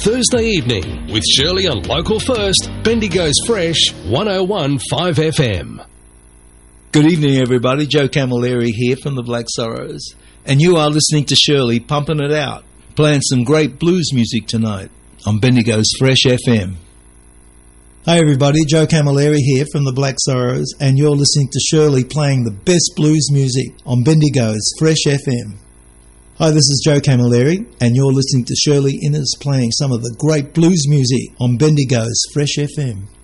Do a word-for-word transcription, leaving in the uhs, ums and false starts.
Thursday evening with Shirley on Local First, Bendigo's Fresh, one oh one point five F M. Good evening, everybody. Joe Camilleri here from the Black Sorrows. And you are listening to Shirley pumping it out, playing some great blues music tonight on Bendigo's Fresh F M. Hi everybody, Joe Camilleri here from the Black Sorrows, and you're listening to Shirley playing the best blues music on Bendigo's Fresh F M. Hi, this is Joe Camilleri, and you're listening to Shirley Innes playing some of the great blues music on Bendigo's Fresh F M.